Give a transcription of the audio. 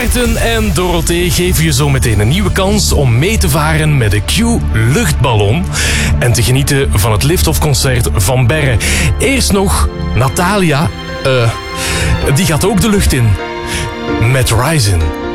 Maarten en Dorothee geven je zo meteen een nieuwe kans om mee te varen met de Q-luchtballon en te genieten van het Lifthoff-concert van Berre. Eerst nog Natalia, die gaat ook de lucht in met Rising.